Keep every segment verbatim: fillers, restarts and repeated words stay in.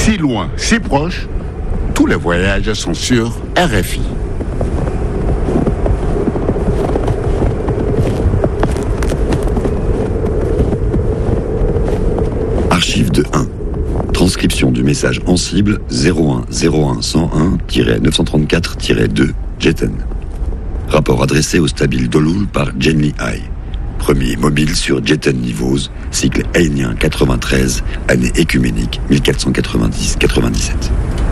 Si loin, si proche, tous les voyages sont sur R F I. Archive de un. Transcription du message en cible zéro un zéro un cent un neuf cent trente-quatre deux Jetten. Rapport adressé au stabile d'Olul par Jenny Hai. Premier mobile sur Jetten Nivose, cycle haïnien quatre-vingt-treize, année écuménique mille quatre cent quatre-vingt-dix quatre-vingt-dix-sept.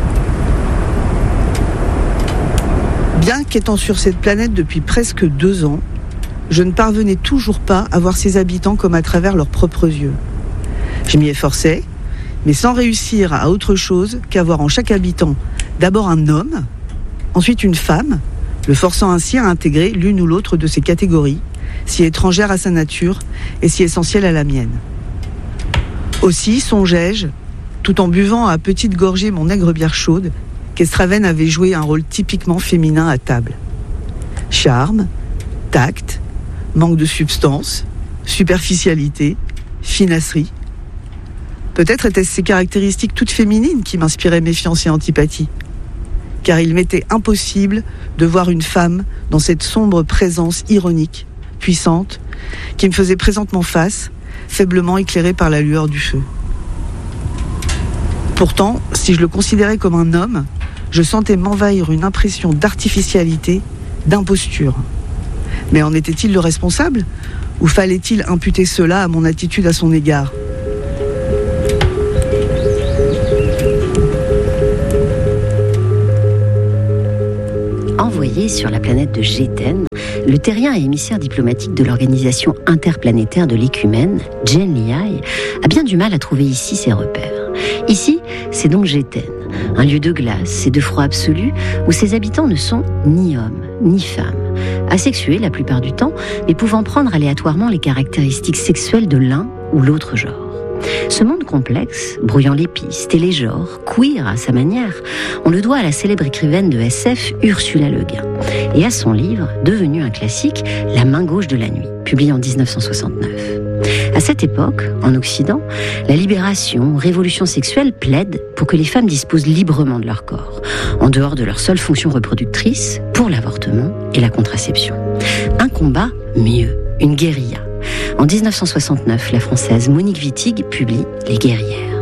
Bien qu'étant sur cette planète depuis presque deux ans, je ne parvenais toujours pas à voir ses habitants comme à travers leurs propres yeux. Je m'y efforçais, mais sans réussir à autre chose qu'à voir en chaque habitant d'abord un homme, ensuite une femme, le forçant ainsi à intégrer l'une ou l'autre de ces catégories, si étrangères à sa nature et si essentielles à la mienne. Aussi songeais-je, tout en buvant à petites gorgées mon aigre bière chaude, qu'Estraven avait joué un rôle typiquement féminin à table. Charme, tact, manque de substance, superficialité, finasserie. Peut-être étaient-ce ces caractéristiques toutes féminines qui m'inspiraient méfiance et antipathie. Car il m'était impossible de voir une femme dans cette sombre présence ironique, puissante, qui me faisait présentement face, faiblement éclairée par la lueur du feu. Pourtant, si je le considérais comme un homme, je sentais m'envahir une impression d'artificialité, d'imposture. Mais en était-il le responsable ? Ou fallait-il imputer cela à mon attitude à son égard ? Envoyé sur la planète de Jetten, le terrien et émissaire diplomatique de l'Organisation interplanétaire de l'écumène, Jenny Hai, a bien du mal à trouver ici ses repères. Ici, c'est donc Jetten, un lieu de glace et de froid absolu où ses habitants ne sont ni hommes ni femmes, asexués la plupart du temps, mais pouvant prendre aléatoirement les caractéristiques sexuelles de l'un ou l'autre genre. Ce monde complexe, brouillant les pistes et les genres, queer à sa manière, on le doit à la célèbre écrivaine de S F Ursula Le Guin et à son livre, devenu un classique, La main gauche de la nuit, publié en dix-neuf cent soixante-neuf. À cette époque, en Occident, la libération, révolution sexuelle plaide pour que les femmes disposent librement de leur corps, en dehors de leur seule fonction reproductrice, pour l'avortement et la contraception. Un combat, mieux, une guérilla. En dix-neuf cent soixante-neuf, la française Monique Wittig publie Les guerrières.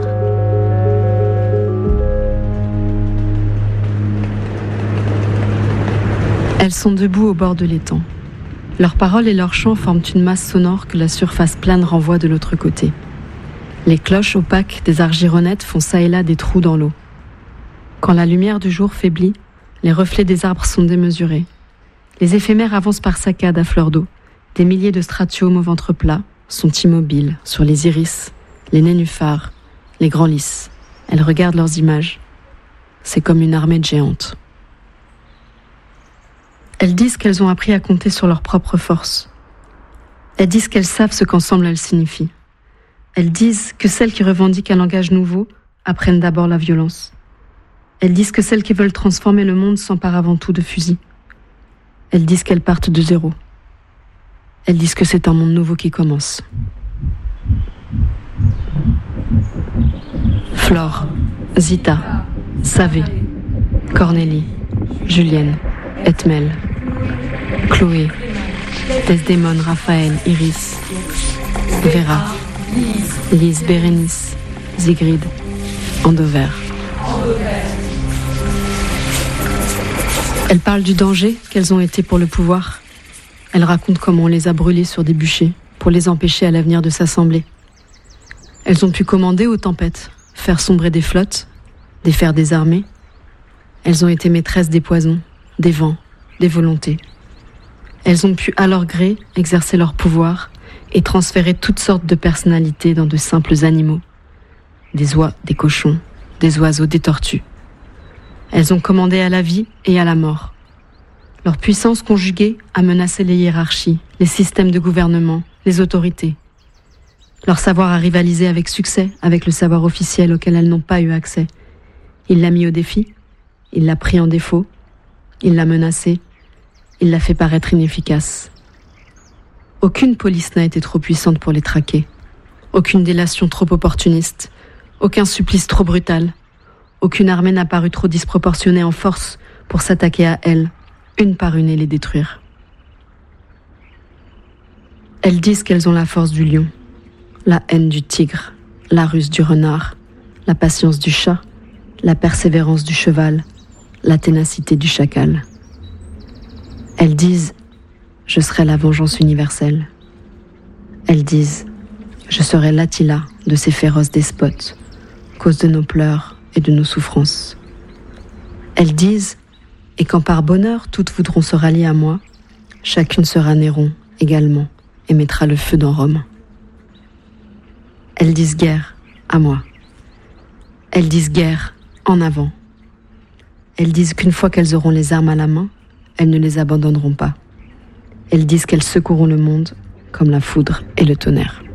Elles sont debout au bord de l'étang. Leurs paroles et leurs chants forment une masse sonore que la surface plane renvoie de l'autre côté. Les cloches opaques des argironnettes font çà et là des trous dans l'eau. Quand la lumière du jour faiblit, les reflets des arbres sont démesurés. Les éphémères avancent par saccades à fleur d'eau. Des milliers de stratiomes au ventre plat sont immobiles sur les iris, les nénuphars, les grands lys. Elles regardent leurs images. C'est comme une armée de géantes. Elles disent qu'elles ont appris à compter sur leur propre force. Elles disent qu'elles savent ce qu'ensemble elles signifient. Elles disent que celles qui revendiquent un langage nouveau apprennent d'abord la violence. Elles disent que celles qui veulent transformer le monde s'emparent avant tout de fusils. Elles disent qu'elles partent de zéro. Elles disent que c'est un monde nouveau qui commence. Flore, Zita, Savé, Cornélie, Julienne, Etmel, Chloé, Desdémone, Raphaël, Iris, Vera, Lise, Bérénice, Zigrid, Andover. Elles parlent du danger qu'elles ont été pour le pouvoir. Elles racontent comment on les a brûlées sur des bûchers pour les empêcher à l'avenir de s'assembler. Elles ont pu commander aux tempêtes, faire sombrer des flottes, défaire des armées. Elles ont été maîtresses des poisons, des vents, des volontés. Elles ont pu à leur gré exercer leur pouvoir et transférer toutes sortes de personnalités dans de simples animaux. Des oies, des cochons, des oiseaux, des tortues. Elles ont commandé à la vie et à la mort. Leur puissance conjuguée a menacé les hiérarchies, les systèmes de gouvernement, les autorités. Leur savoir a rivalisé avec succès avec le savoir officiel auquel elles n'ont pas eu accès. Il l'a mis au défi, il l'a pris en défaut, il l'a menacé, il l'a fait paraître inefficace. Aucune police n'a été trop puissante pour les traquer. Aucune délation trop opportuniste. Aucun supplice trop brutal. Aucune armée n'a paru trop disproportionnée en force pour s'attaquer à elles, une par une, et les détruire. Elles disent qu'elles ont la force du lion, la haine du tigre, la ruse du renard, la patience du chat, la persévérance du cheval, la ténacité du chacal. Elles disent « Je serai la vengeance universelle ». Elles disent « Je serai l'Attila de ces féroces despotes, cause de nos pleurs et de nos souffrances ». Elles disent « Et quand par bonheur toutes voudront se rallier à moi, chacune sera Néron également et mettra le feu dans Rome ». Elles disent guerre à moi. Elles disent guerre en avant. Elles disent qu'une fois qu'elles auront les armes à la main, elles ne les abandonneront pas. Elles disent qu'elles secourront le monde comme la foudre et le tonnerre.